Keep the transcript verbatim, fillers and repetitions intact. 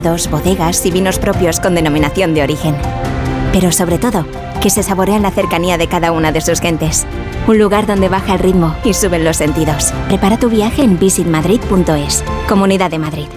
bodegas y vinos propios con denominación de origen. Pero sobre todo, que se saborean la cercanía de cada una de sus gentes. Un lugar donde baja el ritmo y suben los sentidos. Prepara tu viaje en visit madrid punto es. Comunidad de Madrid.